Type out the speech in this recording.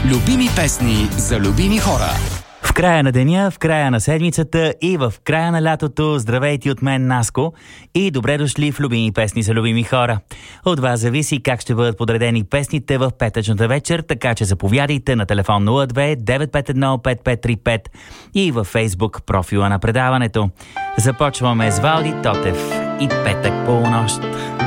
Любими песни за любими хора. В края на деня, в края на седмицата и в края на лятото, здравейте от мен, Наско, и добре дошли в Любими песни за любими хора. От вас зависи как ще бъдат подредени песните в петъчната вечер, така че заповядайте на телефон 02-951-5535 и във Фейсбук профила на предаването. Започваме с Валди Тотев и Петък полунощ.